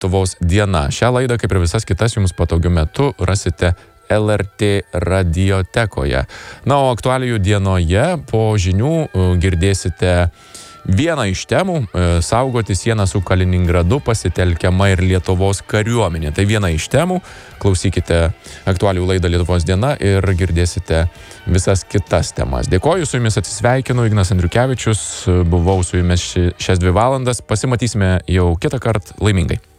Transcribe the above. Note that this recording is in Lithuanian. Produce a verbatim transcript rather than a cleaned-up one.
Lietuvos diena. Šią laidą, kaip ir visas kitas, jums patogiu metu rasite L R T radiotekoje. Na, o aktualijų dienoje po žinių girdėsite vieną iš temų - saugoti sieną su Kaliningradu pasitelkiama ir Lietuvos kariuomenė. Tai viena iš temų. Klausykite aktualijų laidą Lietuvos diena ir girdėsite visas kitas temas. Dėkoju, su jumis atsisveikinu, Ignas Andriukevičius, buvau su jumis šias dvi valandas. Pasimatysime jau kitą kartą. Laimingai.